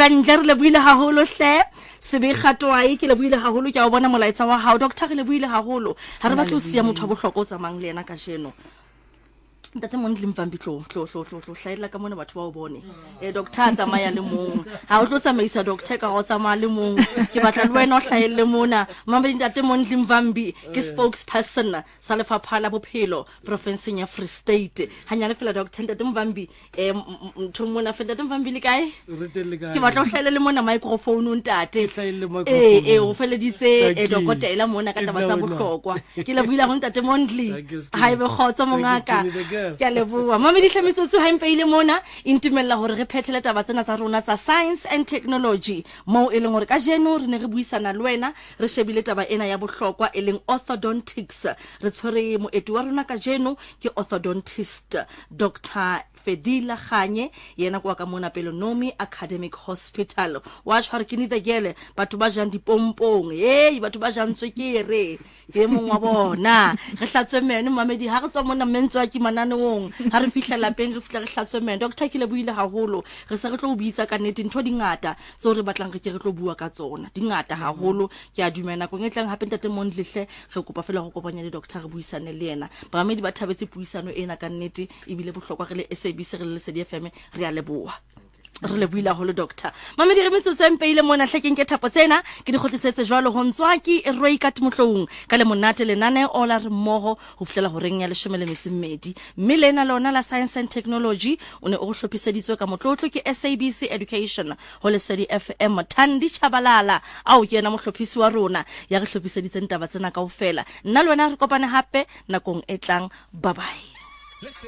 kantle re le buile haholo hle sebekgato ai ke le buile haholo ke a bona molaetsa wa hao doctor re le buile haholo ha re batla o sia motho a bohloko o tsamang le yena ka jeno ntate Mondli Mvambi tlo hlaela ka mona batho ba o bone doctor tsamaya le mong ha o tlo tsamaisa doctor ka go tsamaya le mong ke batla le wena o hlaelle mona mama ntate Mondli Mvambi ke spokesperson sa lefapha la bophelo provinceng ya Free State hanya le fela doctor ntate Mvambi motho mona fe ntate Mvambi le kae ke batla o hlaele le mona microphone ntate o feleditse dokotela mona ka taba tsa bohlokwa ke le buila go ntate Mondli ha ebe khotsa mongaka ke a leboa mama di tlhametsotso ha impeile mona intumella hore re phethele taba tsena tsa rona tsa science and technology mo e leng hore ka jeno re ne re buisana le wena re shebile taba ena ya bohlokwa e leng orthodontics re tshwere moeti wa rona ka jeno ke orthodontist Dr. Fedila Khanye yena kwa ka mona Pelonomi Academic Hospital wa tshware ke nitse gele batho ba jang dipompong batho ba jang tswekere ke mong wa bona re hlatswe meno mamedi ha re tswa mona mentswa ke mananeong ha re fihla lapeng re fihla re hlatswe meno doctor ke le buile haholo re se re tlo buitsa ka nnete ntho dingata tso re batlang re ke re tlo bua ka tsona dingata haholo ke a dumela go ngetlang hape ntate Mondli hle re kopa fela go kopanya le doctor re buisane le yena mamedi ba thabetse puisano ena ka nnete ebile bohlokwa re le SABC re le Lesedi FM re a leboa re le buila holo doctor mamedi re metso sempeile mona hlekeng ke thapo tsena ke di khotlisetse jwalo ho ntswa ki Roy Kat mohlong ka le monate lenane ola re mmogo ho fitlela ho reng ya 12 mme lena lona la science and technology o ne o hlophiseditswe ka motlotlo ke SABC Education ho Lesedi FM Thandi Chabalala au ke yena mohlophisi wa rona ya re hlophiseditseng taba tsena kaofela nna le wena re kopane hape nakong e tlang bye bye.